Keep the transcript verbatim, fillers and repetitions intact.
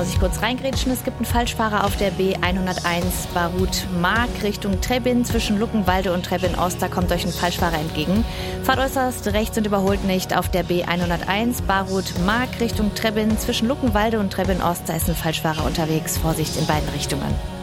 muss ich kurz reingrätschen. Es gibt einen Falschfahrer auf der B hunderteins Barut-Mark Richtung Trebbin. Zwischen Luckenwalde und Trebbin-Ost, da kommt euch ein Falschfahrer entgegen. Fahrt äußerst rechts und überholt nicht auf der B hunderteins Barut-Mark Richtung Trebbin. Zwischen Luckenwalde und Trebbin-Ost, da ist ein Falschfahrer unterwegs. Vorsicht in beiden Richtungen.